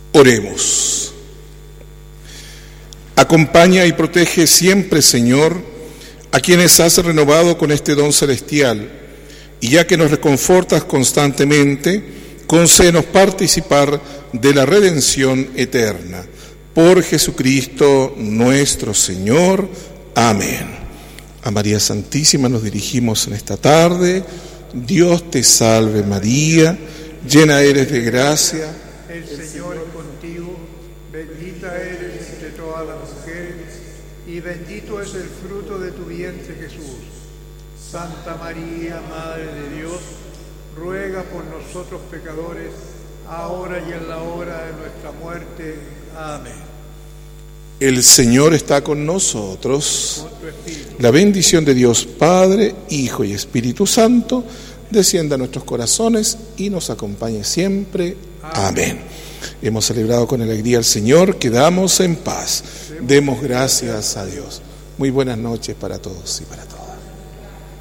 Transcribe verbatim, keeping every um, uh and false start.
Oremos. Acompaña y protege siempre, Señor, a quienes has renovado con este don celestial, y ya que nos reconfortas constantemente, concédenos participar de la redención eterna. Por Jesucristo nuestro Señor. Amén. A María Santísima nos dirigimos en esta tarde. Dios te salve María, llena eres de gracia. El Señor es contigo, bendita eres entre todas las mujeres, y bendito es el fruto de tu vientre Jesús. Santa María, Madre de Dios, ruega por nosotros pecadores, ahora y en la hora de nuestra muerte. Amén. El Señor está con nosotros. La bendición de Dios Padre, Hijo y Espíritu Santo descienda a nuestros corazones y nos acompañe siempre. Amén. Hemos celebrado con alegría al Señor, quedamos en paz. Demos gracias a Dios. Muy buenas noches para todos y para todas.